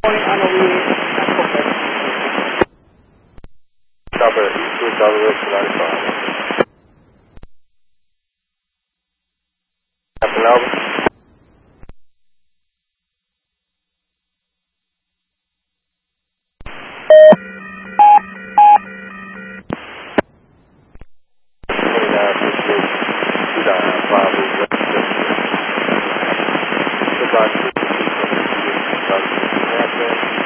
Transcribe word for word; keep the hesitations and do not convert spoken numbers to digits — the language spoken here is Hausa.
Ano we Cover two Southwest Alpha. Hello. Goodbye.